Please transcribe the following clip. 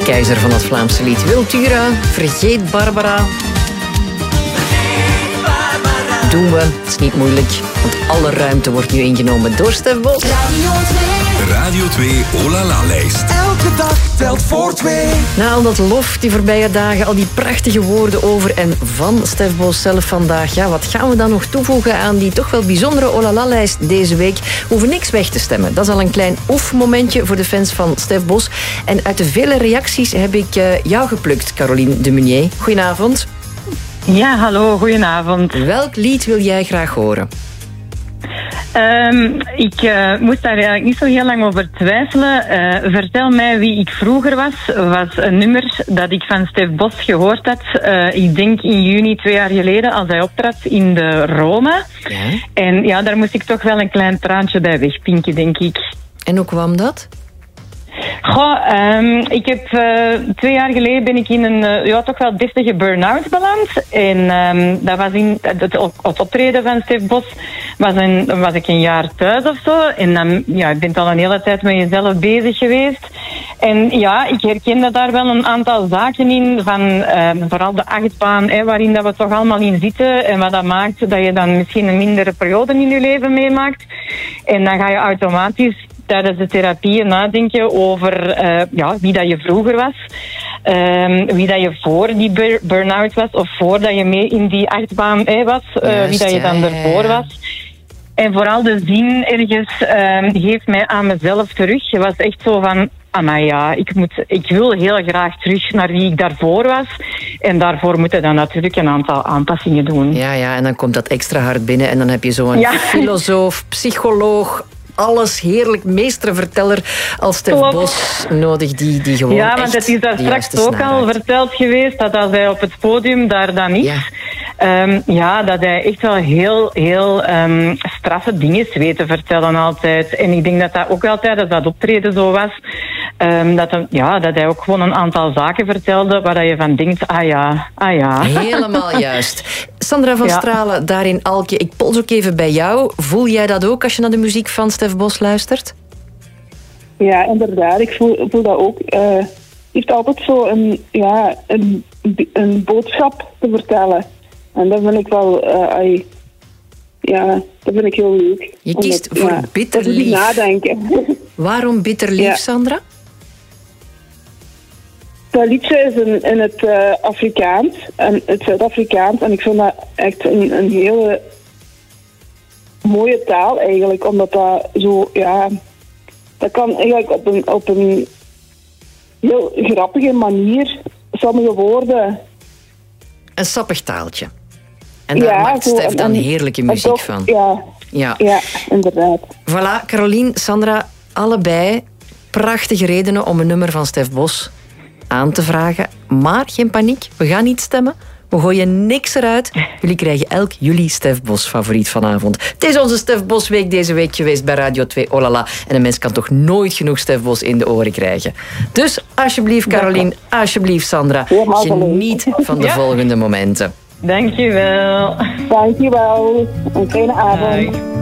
keizer van het Vlaamse lied. Wiltura, Vergeet Barbara. Doen we, het is niet moeilijk, want alle ruimte wordt nu ingenomen door Stef Bos. Radio 2 Olala-lijst. Elke dag telt voor 2. Na al dat lof die voorbije dagen, al die prachtige woorden over en van Stef Bos zelf vandaag. Ja, wat gaan we dan nog toevoegen aan die toch wel bijzondere Olala-lijst deze week? We hoeven niks weg te stemmen. Dat is al een klein oefmomentje voor de fans van Stef Bos. En uit de vele reacties heb ik jou geplukt, Caroline de Munier. Goedenavond. Ja, hallo, goedenavond. Welk lied wil jij graag horen? Ik moest daar eigenlijk niet zo heel lang over twijfelen. Vertel mij wie ik vroeger was een nummer dat ik van Stef Bos gehoord had. Ik denk in juni 2 jaar geleden, als hij optrad in de Roma. Ja. En ja, daar moest ik toch wel een klein traantje bij wegpinken, denk ik. En hoe kwam dat? Goh, ik heb 2 jaar geleden ben ik in een toch wel deftige burn-out beland. En dat was in het optreden van Stef Bos was ik een jaar thuis of zo. En dan, ja, ik ben al een hele tijd met jezelf bezig geweest. En ja, ik herkende daar wel een aantal zaken in, van vooral de achtbaan, waarin dat we toch allemaal in zitten. En wat dat maakt dat je dan misschien een mindere periode in je leven meemaakt. En dan ga je automatisch tijdens de therapieën nadenken over wie dat je vroeger was. Wie dat je voor die burn-out was of voordat je mee in die achtbaan was. Juist, wie dat je dan ervoor was. En vooral de zin ergens geeft mij aan mezelf terug. Het was echt zo van, maar ja, ik wil heel graag terug naar wie ik daarvoor was. En daarvoor moeten dan natuurlijk een aantal aanpassingen doen. Ja, en dan komt dat extra hard binnen en dan heb je zo'n filosoof, psycholoog, alles heerlijk meesterverteller als Stef Bos nodig, die gewoon ja, want het is daar straks ook al verteld geweest, dat als hij op het podium daar dan is, dat hij echt wel heel straffe dingen weet te vertellen altijd. En ik denk dat dat ook wel tijdens dat optreden zo was, dat hij ook gewoon een aantal zaken vertelde waar je van denkt, ah ja. Helemaal juist. Sandra van Stralen, daar in Alkje. Ik pols ook even bij jou. Voel jij dat ook als je naar de muziek van Stef Bos luistert? Ja, inderdaad. Ik voel dat ook. Hij heeft altijd zo een boodschap te vertellen. En dat vind ik wel... dat vind ik heel leuk. Je kiest voor bitter lief. Nadenken. Waarom bitter lief, Sandra? Dat liedje is in het Afrikaans, en het Zuid-Afrikaans. En ik vind dat echt een hele mooie taal eigenlijk. Omdat dat zo, dat kan eigenlijk op een heel grappige manier, sommige woorden. Een sappig taaltje. En daar maakt Stef dan heerlijke muziek van. Ja, inderdaad. Voilà, Caroline, Sandra, allebei prachtige redenen om een nummer van Stef Bos aan te vragen. Maar geen paniek, we gaan niet stemmen. We gooien niks eruit. Jullie krijgen elk jullie Stef Bos favoriet vanavond. Het is onze Stef Bos week deze week geweest bij Radio 2 Olala. En een mens kan toch nooit genoeg Stef Bos in de oren krijgen. Dus alsjeblieft Caroline, alsjeblieft Sandra. Geniet van de volgende momenten. Dankjewel. Dankjewel. Een fijne avond. Bye.